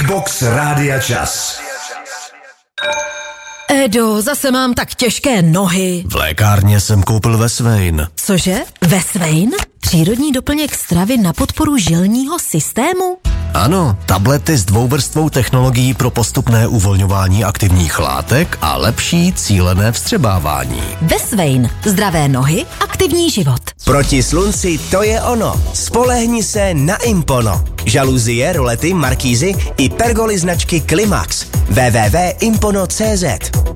Box Rádia Čas. Edo, zase mám tak těžké nohy. V lékárně jsem koupil Vesvein. Cože? Vesvein? Přírodní doplněk stravy na podporu žilního systému? Ano, tablety s dvouvrstvou technologií pro postupné uvolňování aktivních látek a lepší cílené vstřebávání. Vesvein. Zdravé nohy, aktivní život. Proti slunci to je ono. Spolehni se na Impono. Žaluzie, rolety, markízy i pergoly značky Klimax. www.impono.cz